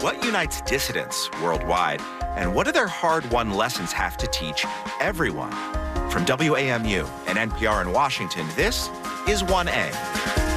What unites dissidents worldwide, and what do their hard-won lessons have to teach everyone? From WAMU and NPR in Washington, this is 1A.